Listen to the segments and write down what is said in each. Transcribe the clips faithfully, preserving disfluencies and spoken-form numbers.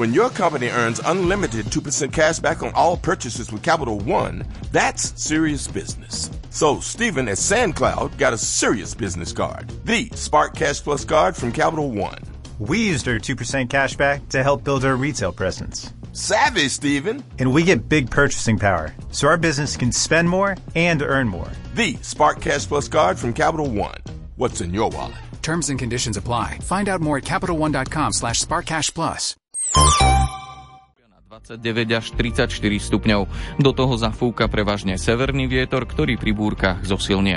When your company earns unlimited two percent cash back on all purchases with Capital One, that's serious business. So Stephen at SandCloud got a serious business card, the Spark Cash Plus card from Capital One. We used our two percent cash back to help build our retail presence. Savvy, Stephen. And we get big purchasing power, so our business can spend more and earn more. The Spark Cash Plus card from Capital One. What's in your wallet? Terms and conditions apply. Find out more at CapitalOne.com slash SparkCashPlus. dvadsaťdeväť až tridsaťštyri stupňov. Do toho zafúka prevažne severný vietor, ktorý pri búrkach zosilnie.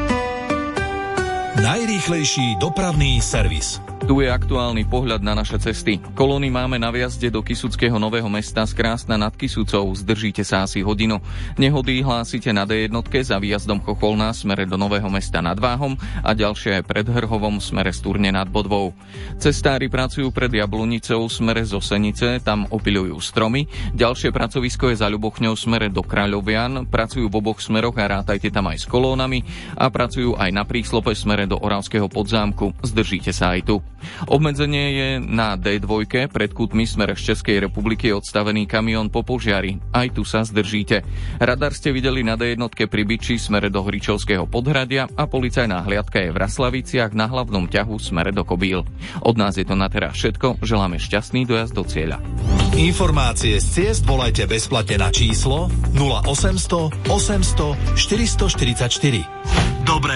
Najrýchlejší dopravný servis. Tu je aktuálny pohľad na naše cesty. Kolóny máme na vjazde do Kysuckého Nového Mesta z Krásna nad Kysucou. Zdržíte sa asi hodinu. Nehody hlásite na dé jedna za výjazdom Chocholná smere do Nového Mesta nad Váhom a ďalšie aj pred Hrhovom smere z Turne nad Bodvou. Cestári pracujú pred Jablonicou smere z Osenice, tam opiľujú stromy. Ďalšie pracovisko je za Ľubochňou smere do Kráľovian. Pracujú v oboch smeroch a rátajte tam aj s kolónami a pracujú aj na príslope smere do Oravského Podzámku. Zdržíte sa aj tu. Obmedzenie je na dé dva pred Kutmi smere z Českej republiky odstavený kamión po požiari. Aj tu sa zdržíte. Radar ste videli na dé jedna pri Byči smere do Hričovského Podhradia a policajná hliadka je v Raslaviciach na hlavnom ťahu smere do Kobíl. Od nás je to na teraz všetko. Želáme šťastný dojazd do cieľa. Informácie z ciest volajte bezplatne na číslo nula osemsto osemsto štyristoštyridsaťštyri. Dobré